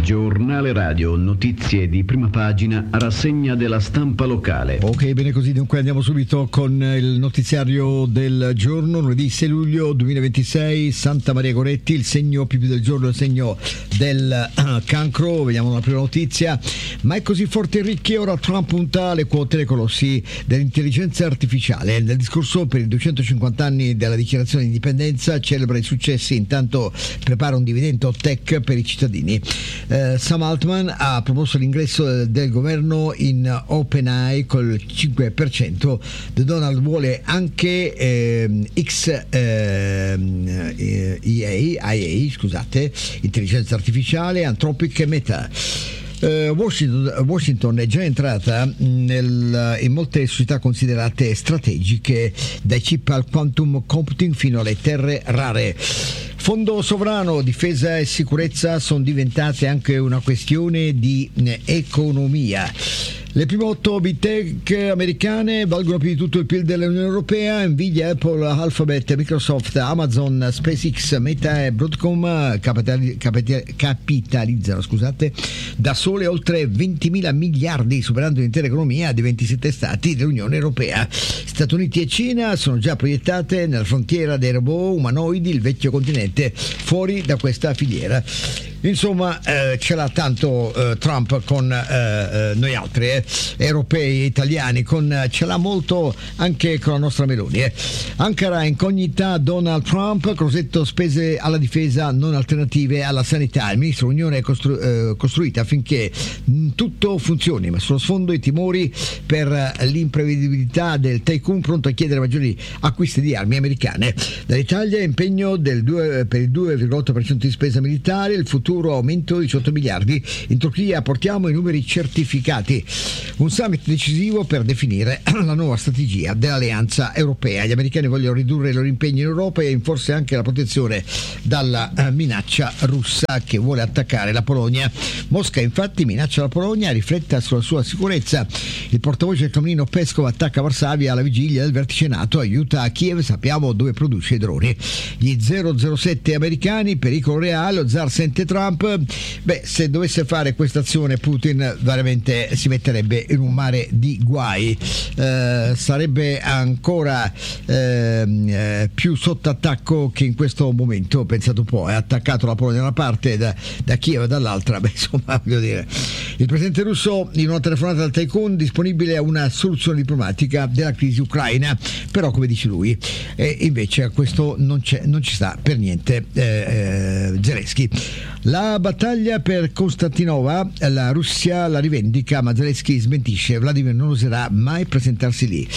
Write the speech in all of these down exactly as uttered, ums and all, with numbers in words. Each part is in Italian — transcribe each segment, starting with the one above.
Giornale radio, notizie di prima pagina, rassegna della stampa locale. Ok, bene così, dunque andiamo subito con il notiziario del giorno, lunedì sei luglio duemilaventisei, Santa Maria Goretti, il segno più del giorno, il segno del uh, cancro. Vediamo la prima notizia. Ma è così forte e ricchi, ora Trump punta le quote dei colossi dell'intelligenza artificiale. Nel discorso per i duecentocinquanta anni della dichiarazione di indipendenza celebra i successi, intanto prepara un dividendo tech per i cittadini. Uh, Sam Altman ha proposto l'ingresso del governo in OpenAI col cinque per cento. The Donald vuole anche eh, X eh, E A, I A, scusate, intelligenza artificiale, Anthropic e Meta. Uh, Washington, Washington è già entrata nel, in molte società considerate strategiche, dai chip al quantum computing fino alle terre rare. Fondo sovrano, difesa e sicurezza sono diventate anche una questione di eh, economia. Le prime otto big tech americane valgono più di tutto il P I L dell'Unione Europea. Nvidia, Apple, Alphabet, Microsoft, Amazon, SpaceX, Meta e Broadcom capitali, capitali, capitalizzano scusate, da sole oltre ventimila miliardi, superando l'intera economia dei ventisette stati dell'Unione Europea. Stati Uniti e Cina sono già proiettate nella frontiera dei robot umanoidi, il vecchio continente fuori da questa filiera. Insomma, eh, ce l'ha tanto eh, Trump con eh, eh, noi altri eh, europei e italiani, con, eh, ce l'ha molto anche con la nostra Meloni. Eh. Ankara, incognita Donald Trump, Crosetto, spese alla difesa non alternative alla sanità. Il ministro dell'Unione è costru- eh, costruita affinché mh, tutto funzioni, ma sullo sfondo i timori per eh, l'imprevedibilità del tycoon pronto a chiedere maggiori acquisti di armi americane. Dall'Italia impegno del due, per il due virgola otto per cento di spesa militare, il futuro aumento di diciotto miliardi. In Turchia portiamo i numeri certificati. Un summit decisivo per definire la nuova strategia dell'alleanza europea. Gli americani vogliono ridurre i loro impegni in Europa e forse anche la protezione dalla uh, minaccia russa che vuole attaccare la Polonia. Mosca infatti minaccia la Polonia, rifletta sulla sua sicurezza. Il portavoce del Cremlino Peskov attacca Varsavia alla vigilia del vertice NATO, aiuta a Kiev, sappiamo dove produce i droni. Gli zero zero sette americani, pericolo reale, lo zar sente Trump. Beh, se dovesse fare questa azione Putin veramente si metterebbe in un mare di guai, eh, sarebbe ancora eh, eh, più sotto attacco che in questo momento. Pensate un po', è attaccato la Polonia da una parte, da, da Kiev dall'altra. Beh, insomma, voglio dire, il presidente russo in una telefonata al tycoon disponibile a una soluzione diplomatica della crisi ucraina, però come dice lui eh, invece a questo non, c'è, non ci sta per niente eh, eh, Zelensky. La battaglia per Costantinova, la Russia la rivendica, ma Zelensky smentisce, Vladimir non oserà mai presentarsi lì.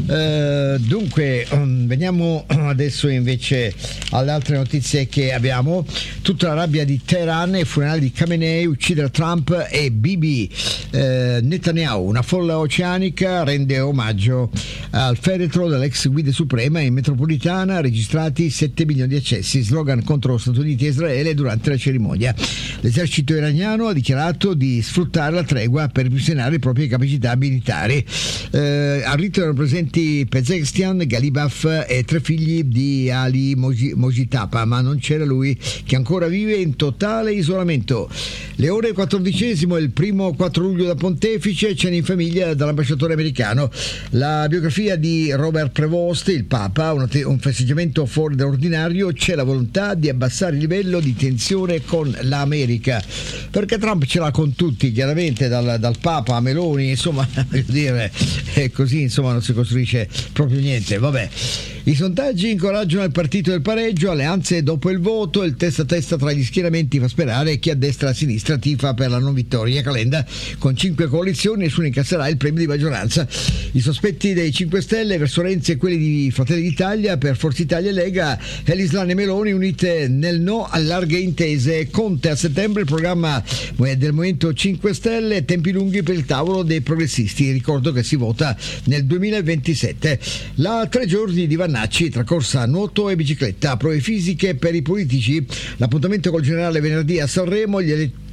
Uh, dunque, um, veniamo adesso invece alle altre notizie che abbiamo. Tutta la rabbia di Teheran e funerali di Khamenei, uccidere Trump e Bibi. Uh, Netanyahu, una folla oceanica rende omaggio al feretro dell'ex guida suprema in metropolitana, registrati sette milioni di accessi, slogan contro Stati Uniti e Israele durante la cerimonia. L'esercito iraniano ha dichiarato di sfruttare la tregua per ripristинare le proprie capacità militari. Eh, al rito erano presenti Pezeshkian, Galibaf e tre figli di Ali Mojitaba, ma non c'era lui, che ancora vive in totale isolamento. Le ore quattordicesimo, il primo quattro luglio da pontefice, cena in famiglia dall'ambasciatore americano. La biografia di Robert Prevost, il Papa, un, un festeggiamento fuori dall'ordinario, c'è la volontà di abbassare il livello di tensione con l'America, perché Trump ce l'ha con tutti, chiaramente, dal, dal Papa a Meloni, insomma, voglio dire, è così, insomma, non si costruisce proprio niente. Vabbè, i sondaggi incoraggiano il partito del pareggio, alleanze dopo il voto, il testa a testa tra gli schieramenti fa sperare chi a destra e a sinistra tifa per la non vittoria. Calenda, con cinque coalizioni nessuno incasserà il premio di maggioranza. I sospetti dei cinque Stelle verso Renzi e quelli di Fratelli d'Italia per Forza Italia e Lega, Elly e Meloni unite nel no a larghe intese. Conte a settembre, il programma del Movimento cinque Stelle, tempi lunghi per il tavolo dei progressisti. Ricordo che si vota nel duemilaventisette. La tre giorni di Vannacci tra corsa, nuoto e bicicletta, prove fisiche per i politici. L'appuntamento col generale venerdì a Sanremo, gli elettori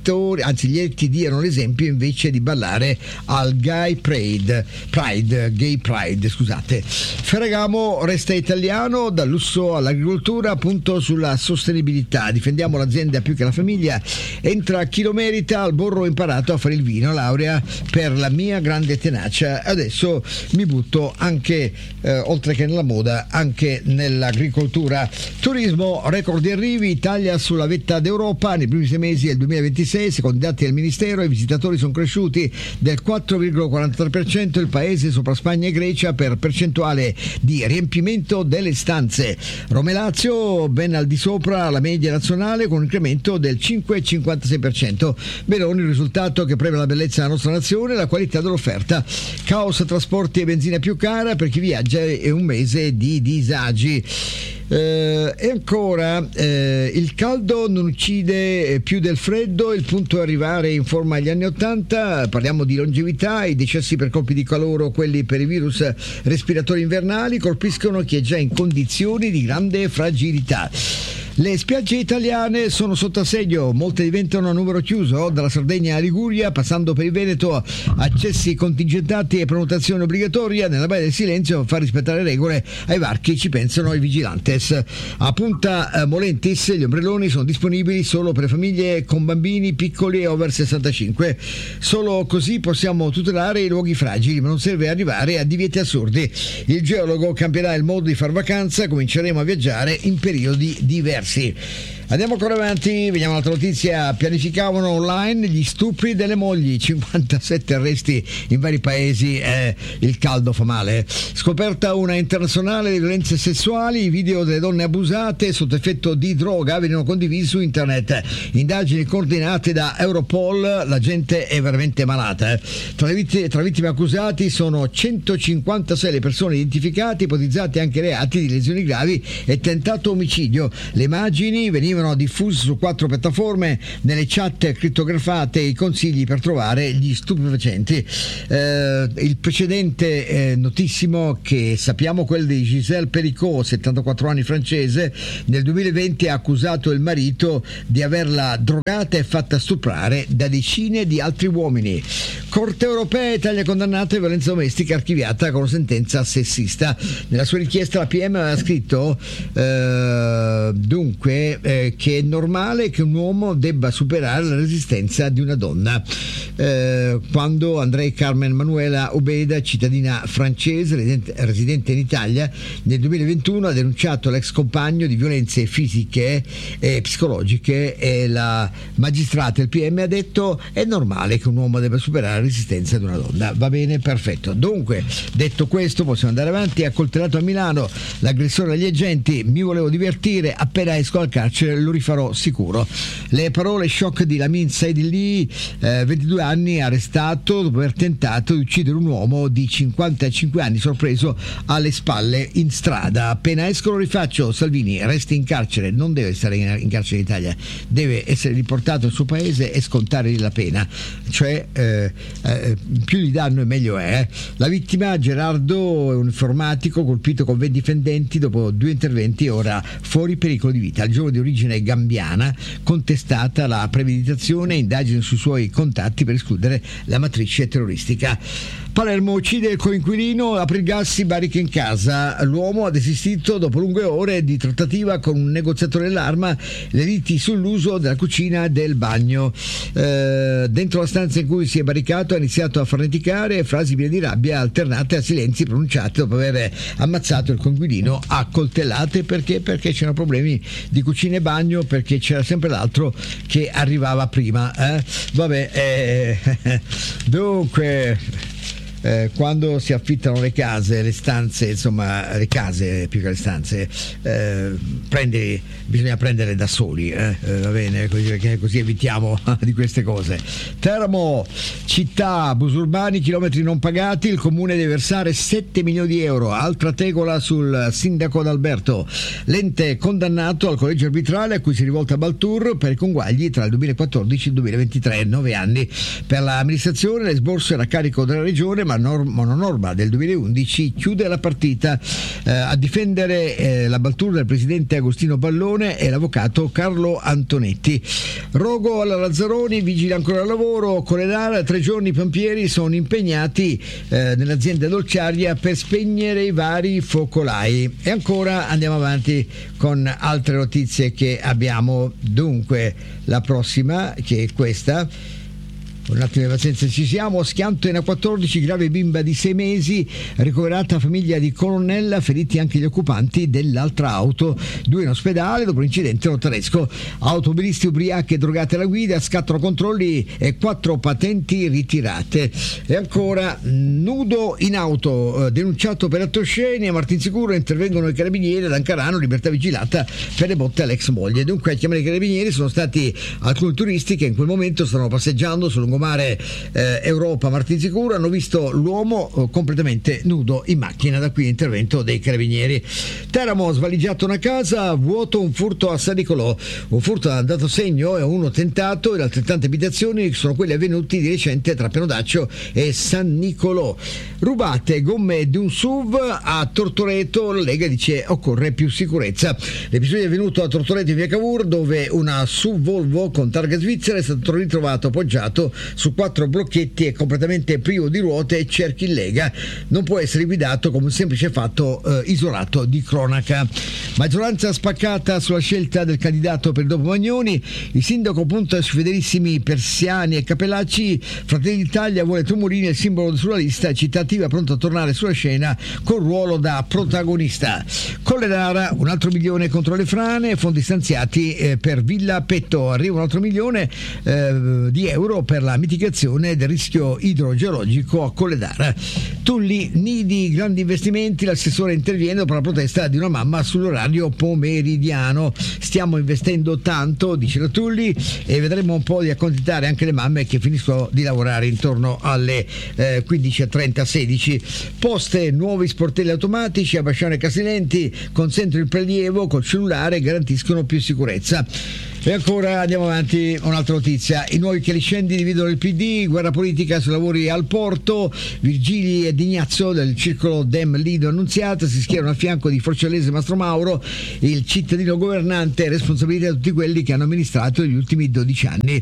elettori, anzi gli eletti diano l'esempio invece di ballare al Gay Pride, Pride, Gay Pride, scusate. Ferragamo resta italiano, dal lusso all'agricoltura, punto sulla sostenibilità. Difendiamo l'azienda più che la famiglia. Entra chi lo merita, al Borro ho imparato a fare il vino, laurea per la mia grande tenacia. Adesso mi butto anche, eh, oltre che nella moda, anche nell'agricoltura. Turismo, record di arrivi, Italia sulla vetta d'Europa. Nei primi sei mesi del duemilaventisei, secondo i dati del Ministero, i visitatori sono cresciuti del quattro virgola quarantatré per cento, il paese sopra Spagna e Grecia per percentuale di riempimento delle stanze. Roma e Lazio ben al di sopra la media nazionale con un incremento del cinque virgola cinquantasei per cento. Meloni, il risultato che premia la bellezza della nostra nazione e la qualità dell'offerta. Caos, trasporti e benzina più cara, per chi viaggia è un mese di disagi. Eh, e ancora eh, il caldo non uccide più del freddo, il punto è arrivare in forma agli anni ottanta. Parliamo di longevità, i decessi per colpi di calore o quelli per i virus respiratori invernali colpiscono chi è già in condizioni di grande fragilità. Le spiagge italiane sono sotto assedio, molte diventano a numero chiuso, dalla Sardegna a Liguria, passando per il Veneto, accessi contingentati e prenotazione obbligatoria. Nella Baia del Silenzio, a far rispettare regole ai varchi ci pensano i vigilantes. A Punta Molentis gli ombrelloni sono disponibili solo per famiglie con bambini piccoli e over sessantacinque. Solo così possiamo tutelare i luoghi fragili, ma non serve arrivare a divieti assurdi. Il geologo cambierà il modo di far vacanza, cominceremo a viaggiare in periodi diversi. Andiamo ancora avanti, vediamo un'altra notizia. Pianificavano online gli stupri delle mogli, cinquantasette arresti in vari paesi, eh, il caldo fa male. Scoperta una internazionale di violenze sessuali, i video delle donne abusate sotto effetto di droga venivano condivisi su internet. Indagini coordinate da Europol, la gente è veramente malata. Eh. Tra le vittime, tra vittime accusati sono centocinquantasei le persone identificate, ipotizzati anche reati di lesioni gravi e tentato omicidio. Le immagini venivano diffuse su quattro piattaforme, nelle chat crittografate i consigli per trovare gli stupefacenti. Eh, il precedente eh, notissimo che sappiamo, quello di Gisèle Pericot, settantaquattro anni, francese, nel duemilaventi ha accusato il marito di averla drogata e fatta stuprare da decine di altri uomini. Corte europea, Italia condannata a violenza domestica, archiviata con sentenza sessista. Nella sua richiesta la P M aveva scritto eh, dunque eh, che è normale che un uomo debba superare la resistenza di una donna. Eh, quando Andrei Carmen Manuela Obeda, cittadina francese residente, residente in Italia, nel duemilaventuno ha denunciato l'ex compagno di violenze fisiche e psicologiche, e la magistrata del P M ha detto è normale che un uomo debba superare la resistenza di una donna. Va bene, perfetto. Dunque, detto questo, possiamo andare avanti. Accoltellato a Milano, l'aggressore agli agenti, mi volevo divertire, appena esco al carcere lo rifarò sicuro. Le parole shock di Lamin Saidili, eh, ventidue anni, arrestato dopo aver tentato di uccidere un uomo di cinquantacinque anni sorpreso alle spalle in strada. Appena esco lo rifaccio. Salvini resti in carcere, non deve stare in, in carcere in Italia, deve essere riportato al suo paese e scontare la pena, cioè eh, eh, più gli danno e meglio è. La vittima, Gerardo, è un informatico colpito con venti fendenti dopo due interventi, ora fuori pericolo di vita. Il giovane di origine gambiana, contestata la premeditazione e indagini sui suoi contatti per escludere la matrice terroristica. Palermo uccide il coinquilino, apre il gas, si barrica in casa. L'uomo ha desistito dopo lunghe ore di trattativa con un negoziatore dell'arma, le liti sull'uso della cucina e del bagno. Eh, dentro la stanza in cui si è barricato ha iniziato a farneticare, frasi piene di rabbia alternate a silenzi pronunciati dopo aver ammazzato il coinquilino a coltellate. Perché? Perché c'erano problemi di cucina e bagno, perché c'era sempre l'altro che arrivava prima. Eh? Vabbè, eh, dunque... Eh, quando si affittano le case, le stanze, insomma le case più che le stanze, eh, prendi, bisogna prendere da soli, eh? Eh, va bene, così, così evitiamo di queste cose. Teramo, città, bus urbani, chilometri non pagati, il comune deve versare sette milioni di euro, altra tegola sul sindaco d'Alberto. L'ente condannato al collegio arbitrale a cui si rivolta Baltour per i conguagli tra il duemilaquattordici e il duemilaventitré, nove anni. Per l'amministrazione l'esborso era a carico della regione, ma la norma, mononorma del duemilaundici chiude la partita. Eh, a difendere eh, la battuta del presidente Agostino Pallone e l'avvocato Carlo Antonetti. Rogo alla Lazzaroni, vigile ancora al lavoro. Coledara, tre giorni i pompieri sono impegnati eh, nell'azienda dolciaria per spegnere i vari focolai. E ancora andiamo avanti con altre notizie che abbiamo. Dunque, la prossima, che è questa. Un attimo di pazienza, ci siamo. Schianto in A quattordici, grave bimba di sei mesi, ricoverata famiglia di Colonnella, feriti anche gli occupanti dell'altra auto, due in ospedale dopo l'incidente rotaresco. Automobilisti ubriachi e drogati alla guida, scattano controlli e quattro patenti ritirate. E ancora, nudo in auto, denunciato per atti osceni, a Martinsicuro intervengono i carabinieri, ad Ancarano libertà vigilata per le botte all'ex moglie. Dunque, a chiamare i carabinieri sono stati alcuni turisti che in quel momento stavano passeggiando sul lungomare eh, Europa Martinsicuro, hanno visto l'uomo eh, completamente nudo in macchina, da qui l'intervento dei carabinieri. Teramo, svaligiato una casa, vuoto un furto a San Nicolò, un furto ha dato segno e uno tentato, e le altrettante abitazioni sono quelli avvenuti di recente tra Pianodaccio e San Nicolò. Rubate gomme di un S U V a Tortoreto, la Lega dice occorre più sicurezza. L'episodio è avvenuto a Tortoreto in via Cavour, dove una S U V Volvo con targa svizzera è stato ritrovato appoggiato su quattro blocchetti e completamente privo di ruote e cerchi in lega. Non può essere guidato come un semplice fatto eh, isolato di cronaca. Maggioranza spaccata sulla scelta del candidato per dopo Magnoni. Il sindaco punta sui fedelissimi Persiani e Capellacci. Fratelli d'Italia vuole Tumolini, il simbolo sulla lista, cittativa pronto a tornare sulla scena con ruolo da protagonista. Colledara, un altro milione contro le frane, fondi stanziati eh, per Villa Petto. Arriva un altro milione eh, di euro per la mitigazione del rischio idrogeologico a Colledara. Tulli, nidi, grandi investimenti, l'assessore interviene per la protesta di una mamma sull'orario pomeridiano. Stiamo investendo tanto, dice la Tulli, e vedremo un po' di accontentare anche le mamme che finiscono di lavorare intorno alle eh, quindici e trenta sedici. Poste, nuovi sportelli automatici a Basciano e Casilenti consentono il prelievo col cellulare e garantiscono più sicurezza. E ancora andiamo avanti, un'altra notizia. I nuovi chiariscendi dividono il P D, guerra politica sui lavori al porto. Virgili e Dignazzo del circolo Dem Lido Annunziata si schierano a fianco di Forcellese e Mastro Mauro. Il cittadino governante, responsabilità di tutti quelli che hanno amministrato negli ultimi dodici anni.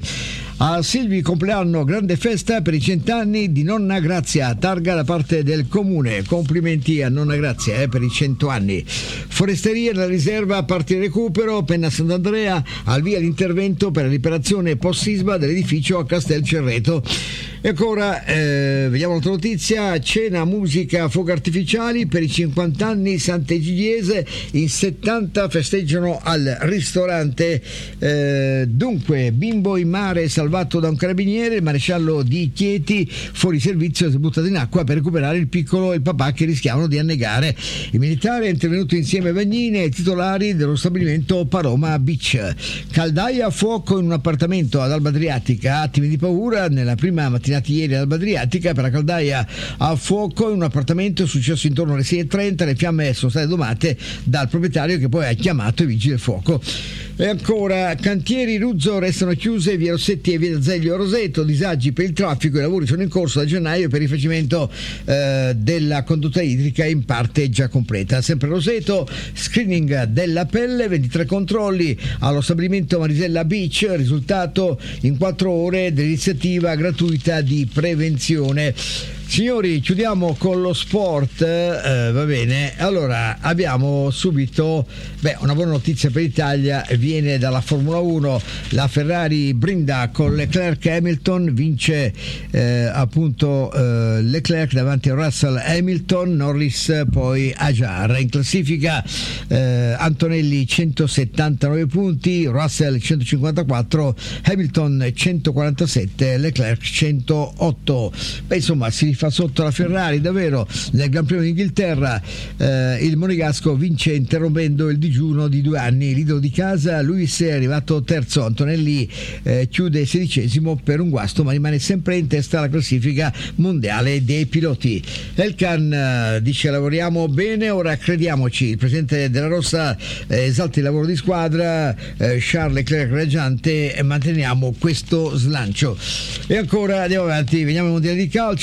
A Silvi compleanno, grande festa per i cent'anni di Nonna Grazia, targa da parte del comune. Complimenti a Nonna Grazia eh, per i cento anni. Foresteria nella riserva, parti recupero, Penna Sant'Andrea, al via l'intervento per la riparazione post-sisma dell'edificio a Castel Cerreto. E ancora eh, vediamo un'altra notizia: cena, musica, fuochi artificiali per i cinquanta anni Sant'Egidiese, in settanta festeggiano al ristorante. Eh, dunque, bimbo in mare salvato da un carabiniere, il maresciallo di Chieti fuori servizio si è buttato in acqua per recuperare il piccolo e il papà che rischiavano di annegare. Il militare è intervenuto insieme a Vagnini e ai titolari dello stabilimento Paloma Beach. Caldaia a fuoco in un appartamento ad Alba Adriatica, attimi di paura nella prima mattinata ieri ad Alba Adriatica. Per la caldaia a fuoco in un appartamento, successo intorno alle sei e trenta, le fiamme sono state domate dal proprietario che poi ha chiamato i vigili del fuoco. E ancora, cantieri Ruzzo restano chiuse, via Rossetti e via D'Azeglio a Roseto, disagi per il traffico, i lavori sono in corso da gennaio per il rifacimento eh, della condotta idrica in parte già completa. Sempre a Roseto, screening della pelle, ventitré controlli allo stabilimento Marisella Beach, risultato in quattro ore dell'iniziativa gratuita di prevenzione. Signori, chiudiamo con lo sport, eh, va bene. Allora, abbiamo subito beh, una buona notizia per l'Italia, viene dalla Formula uno. La Ferrari brinda con Leclerc e Hamilton, vince eh, appunto eh, Leclerc davanti a Russell, Hamilton, Norris poi Ajar. In classifica eh, Antonelli centosettantanove punti, Russell centocinquantaquattro, Hamilton centoquarantasette, Leclerc centootto. Beh, insomma, si fa sotto la Ferrari davvero. Nel Gran Premio d'Inghilterra eh, il monegasco vince interrompendo il digiuno di due anni. L'idolo di casa, Lewis, è arrivato terzo, Antonelli eh, chiude sedicesimo per un guasto ma rimane sempre in testa alla classifica mondiale dei piloti. Elkan eh, dice lavoriamo bene, ora crediamoci. Il presidente della Rossa eh, esalta il lavoro di squadra, eh, Charles Leclerc raggiante, e manteniamo questo slancio. E ancora andiamo avanti, veniamo ai mondiali di calcio. Dunque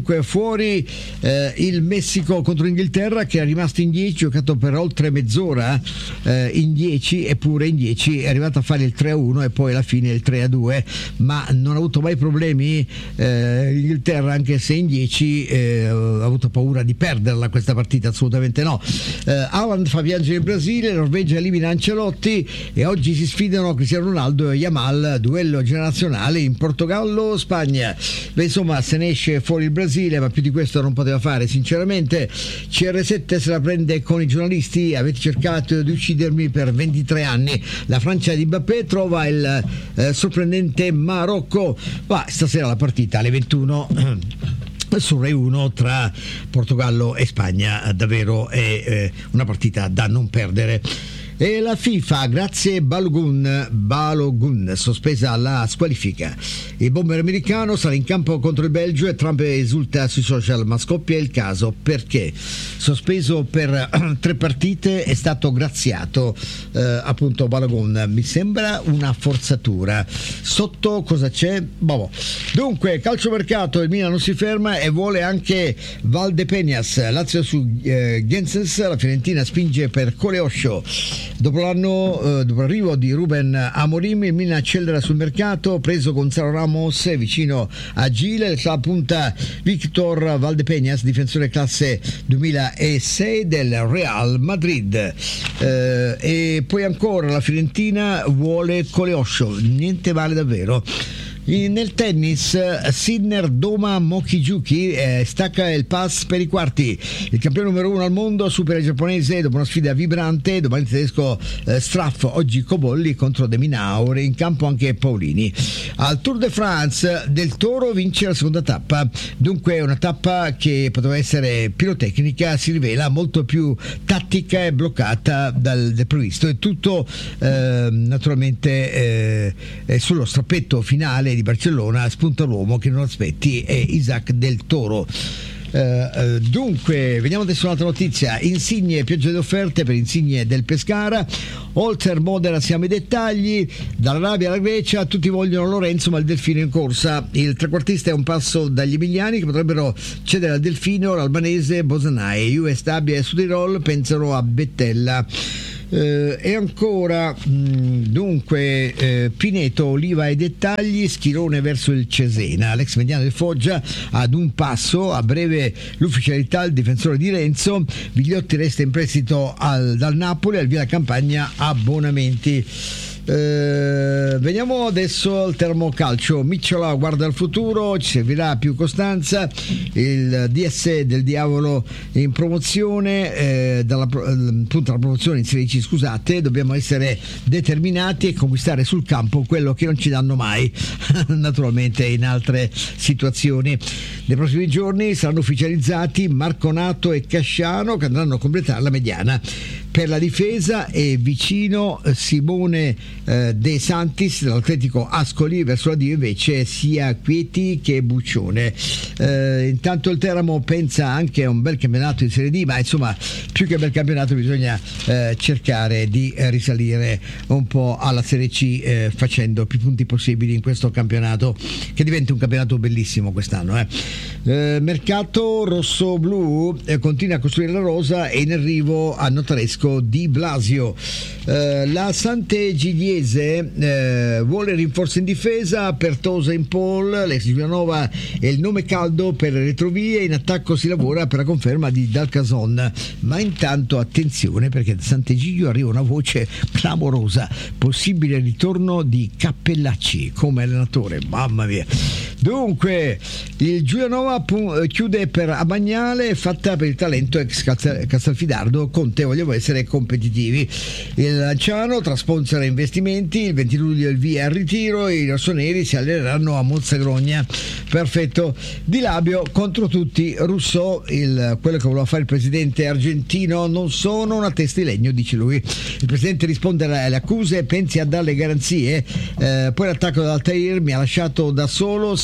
Dunque fuori eh, il Messico contro l'Inghilterra, che è rimasto in dieci, giocato per oltre mezz'ora eh, in dieci, eppure in dieci è arrivato a fare il tre a uno e poi alla fine il tre a due, ma non ha avuto mai problemi eh, l'Inghilterra, anche se in dieci eh, ha avuto paura di perderla questa partita, assolutamente no. eh, Haaland fa viaggiare il Brasile, Norvegia elimina Ancelotti e oggi si sfidano Cristiano Ronaldo e Yamal, duello generazionale in Portogallo Spagna. Beh, insomma, se ne esce fuori il Brasile, ma più di questo non poteva fare sinceramente. C R sette se la prende con i giornalisti: avete cercato di uccidermi per ventitré anni. La Francia di Mbappé trova il eh, sorprendente Marocco. Va, stasera la partita alle ventuno su Rai uno tra Portogallo e Spagna, davvero è eh, una partita da non perdere. E la FIFA, grazie Balogun, Balogun, sospesa la squalifica. Il bomber americano sarà in campo contro il Belgio e Trump esulta sui social, ma scoppia il caso perché sospeso per tre partite, è stato graziato eh, appunto Balogun. Mi sembra una forzatura. Sotto cosa c'è? Boh. Dunque, calciomercato, il Milan non si ferma e vuole anche Valdepeñas. Lazio su eh, Gensens, la Fiorentina spinge per Coleoscio. Dopo l'anno, eh, dopo l'arrivo di Ruben Amorim, il Milan accelera sul mercato, preso Gonzalo Ramos vicino a Gile. Il club punta Victor Valdepeñas, difensore classe duemilasei del Real Madrid. Eh, e poi ancora la Fiorentina vuole Coleoscio, niente male davvero. Nel tennis, Sinner doma Mochizuki, eh, stacca il pass per i quarti. Il campione numero uno al mondo supera il giapponese dopo una sfida vibrante. Domani il tedesco eh, Straff, oggi Cobolli contro De Minaur, in campo anche Paolini. Al Tour de France Del Toro vince la seconda tappa, dunque una tappa che poteva essere pirotecnica si rivela molto più tattica e bloccata dal, del previsto. È tutto eh, naturalmente eh, è sullo strappetto finale di Barcellona, spunta l'uomo che non aspetti, è Isaac Del Toro. Uh, uh, dunque vediamo adesso un'altra notizia: Insigne, pioggia di offerte per Insigne del Pescara. Oltre Modena siamo ai dettagli, dall'Arabia alla Grecia tutti vogliono Lorenzo, ma il Delfino in corsa. Il trequartista è un passo dagli emiliani, che potrebbero cedere al Delfino l'albanese Bosanai. Juve, Stabia e Sudtirol pensano a Bettella. Eh, e ancora mh, dunque eh, Pineto, Oliva ai dettagli, Schirone verso il Cesena. L'ex mediano del Foggia ad un passo, a breve l'ufficialità, il difensore di Renzo. Vigliotti resta in prestito al, dal Napoli, al via la campagna abbonamenti. Eh, veniamo adesso al termocalcio. Micciola guarda al futuro, ci servirà più costanza. Il D S del Diavolo in promozione, eh, dalla, appunto la promozione in Serie C, scusate. Dobbiamo essere determinati e conquistare sul campo quello che non ci danno mai naturalmente in altre situazioni. Nei prossimi giorni saranno ufficializzati Marconato e Casciano, che andranno a completare la mediana. Per la difesa è vicino Simone eh, De Santis dall'Atletico Ascoli, verso la Dio invece sia Quieti che Buccione. Eh, intanto il Teramo pensa anche a un bel campionato in Serie D, ma insomma più che bel campionato bisogna eh, cercare di eh, risalire un po' alla Serie C, eh, facendo più punti possibili in questo campionato, che diventa un campionato bellissimo quest'anno. Eh. Eh, mercato rosso-blu, eh, continua a costruire la rosa e in arrivo a Notaresco Di Blasio. Eh, la Sant'Egidiese eh, vuole rinforzi in difesa, Pertosa in pole, l'ex Giulianova è il nome caldo per le retrovie, in attacco si lavora per la conferma di Dalcason, ma intanto attenzione perché da Sant'Egidio arriva una voce clamorosa: possibile ritorno di Cappellacci come allenatore, mamma mia. Dunque il Giulianova pu- chiude per Abagnale, fatta per il talento ex Castelfidardo. Conte, vogliamo essere competitivi. Il Lanciano tra sponsor e investimenti, il venti luglio il via al ritiro, i rossoneri si alleneranno a Mozzagrogna. Perfetto. Di Labio contro tutti, Rousseau, il, quello che voleva fare il presidente argentino, non sono una testa di legno, dice lui. Il presidente risponde alle accuse, pensi a darle garanzie, eh, poi l'attacco da Altair, mi ha lasciato da solo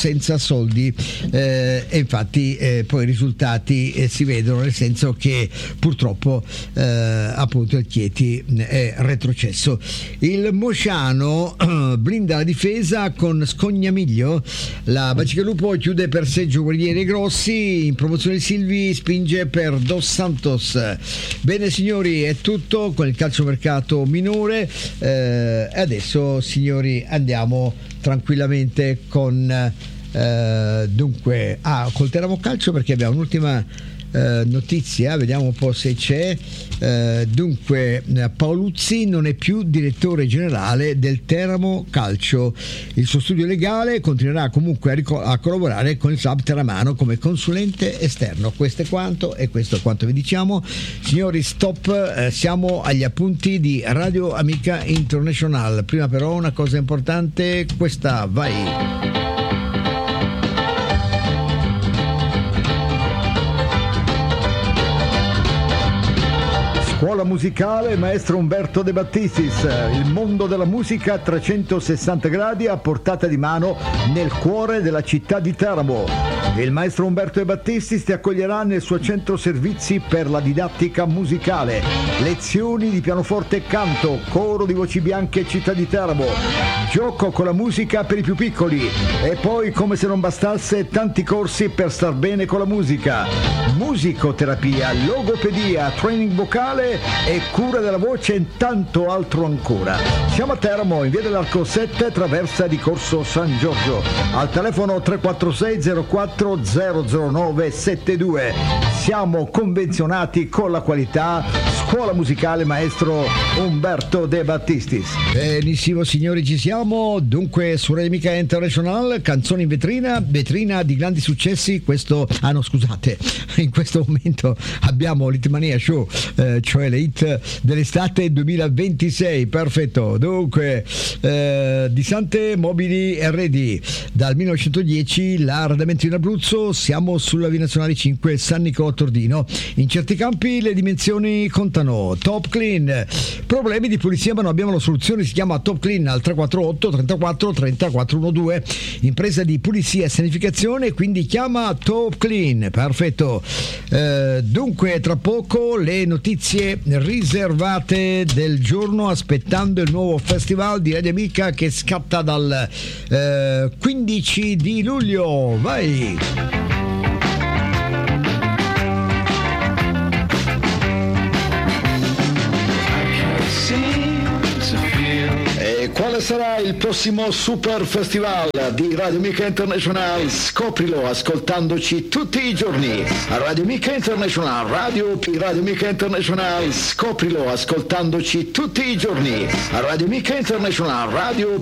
senza soldi eh, e infatti eh, poi i risultati eh, si vedono, nel senso che purtroppo eh, appunto il Chieti è retrocesso. Il Mosciano eh, blinda la difesa con Scognamiglio, la Bacigalupo chiude per Seggio Guerrieri Grossi, in promozione Silvi spinge per Dos Santos. Bene signori, è tutto con il calciomercato minore e eh, adesso signori andiamo tranquillamente con eh, dunque ah, col Teramo Calcio, perché abbiamo un'ultima eh, notizia, vediamo un po' se c'è. Eh, dunque Paoluzzi non è più direttore generale del Teramo Calcio, il suo studio legale continuerà comunque a, rico- a collaborare con il club teramano come consulente esterno. Questo è quanto e questo è quanto vi diciamo signori. Stop, eh, siamo agli appunti di Radio Amica International. Prima però una cosa importante, questa vai. Scuola musicale Maestro Umberto De Battistis, il mondo della musica a trecentosessanta gradi a portata di mano nel cuore della città di Teramo. Il Maestro Umberto De Battistis ti accoglierà nel suo centro servizi per la didattica musicale, lezioni di pianoforte e canto, coro di voci bianche città di Teramo, gioco con la musica per i più piccoli e poi, come se non bastasse, tanti corsi per star bene con la musica, musicoterapia, logopedia, training vocale e cura della voce e tanto altro ancora. Siamo a Teramo in via dell'Arco sette, traversa di Corso San Giorgio, al telefono tre quattro sei zero quattro zero zero nove sette due. Siamo convenzionati con la qualità. Scuola musicale Maestro Umberto De Battistis. Benissimo signori, ci siamo dunque su Radio Amica International, canzoni in vetrina, vetrina di grandi successi. Questo, ah no scusate, in questo momento abbiamo l'Hitmania Show, eh, cioè le hit dell'estate duemilaventisei. Perfetto. Dunque eh, di Sante Mobili R D dal millenovecentodieci, l'arredamento in Abruzzo, siamo sulla via nazionale cinque San Nicolò Tordino. In certi campi le dimensioni contano. Top Clean, problemi di pulizia ma non abbiamo la soluzione, si chiama Top Clean al tre quattro otto trentaquattro trentaquattro dodici, impresa di pulizia e sanificazione, quindi chiama Top Clean. Perfetto. Eh, dunque tra poco le notizie riservate del giorno, aspettando il nuovo festival di Radio Amica che scatta dal eh, quindici di luglio. Vai! Quale sarà il prossimo super festival di Radio Amica International? Scoprilo ascoltandoci tutti i giorni. Radio Amica International, radio Radio Amica International, scoprilo ascoltandoci tutti i giorni. Radio Amica International, radio